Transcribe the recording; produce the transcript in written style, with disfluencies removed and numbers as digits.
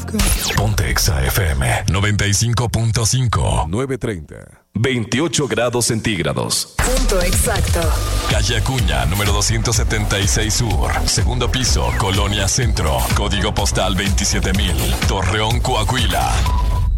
Ponte Exa FM 95.5. 9:30. 28 grados centígrados. Punto exacto. Calle Acuña, número 276 Sur. Segundo piso, Colonia Centro. Código postal 27,000. Torreón, Coahuila.